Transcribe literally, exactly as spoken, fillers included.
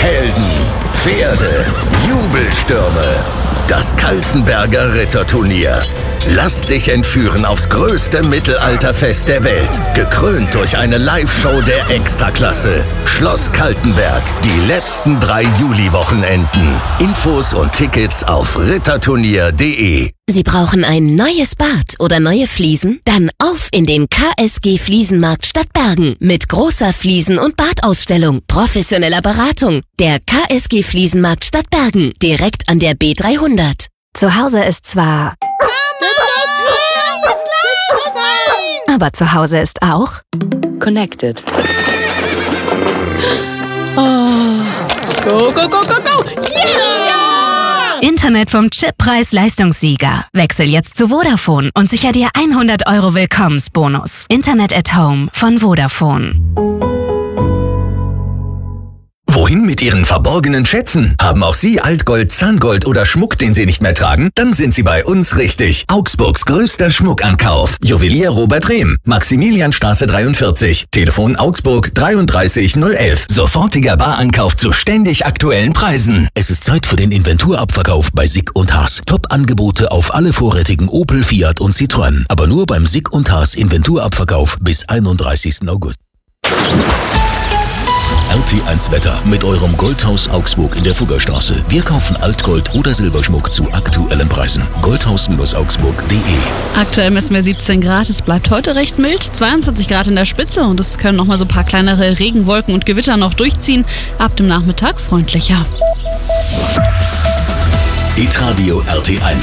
Helden, Pferde, Jubelstürme. Das Kaltenberger Ritterturnier. Lass dich entführen aufs größte Mittelalterfest der Welt. Gekrönt durch eine Live-Show der Extraklasse. Schloss Kaltenberg. Die letzten drei Juli-Wochenenden. Infos und Tickets auf ritterturnier punkt de. Sie brauchen ein neues Bad oder neue Fliesen? Dann auf in den K S G Fliesenmarkt Stadtbergen mit großer Fliesen- und Badausstellung, professioneller Beratung. Der K S G Fliesenmarkt Stadtbergen, direkt an der B dreihundert. Zu Hause ist zwar... Aber zu Hause ist auch... Connected. Oh. Go, go, go, go, go! Yeah! Internet vom Chippreis-Leistungssieger. Wechsel jetzt zu Vodafone und sicher dir hundert Euro Willkommensbonus. Internet at Home von Vodafone. Wohin mit Ihren verborgenen Schätzen? Haben auch Sie Altgold, Zahngold oder Schmuck, den Sie nicht mehr tragen? Dann sind Sie bei uns richtig. Augsburgs größter Schmuckankauf. Juwelier Robert Rehm, Maximilianstraße dreiundvierzig. Telefon Augsburg dreiunddreißig null elf. Sofortiger Barankauf zu ständig aktuellen Preisen. Es ist Zeit für den Inventurabverkauf bei Sick und Haas. Top-Angebote auf alle vorrätigen Opel, Fiat und Citroën. Aber nur beim Sick und Haas Inventurabverkauf bis einunddreißigsten August. R T eins Wetter mit eurem Goldhaus Augsburg in der Fuggerstraße. Wir kaufen Altgold oder Silberschmuck zu aktuellen Preisen. goldhaus Augsburg punkt de. Aktuell messen wir siebzehn Grad. Es bleibt heute recht mild. zweiundzwanzig Grad in der Spitze und es können noch mal so ein paar kleinere Regenwolken und Gewitter noch durchziehen. Ab dem Nachmittag freundlicher. Hitradio R T eins.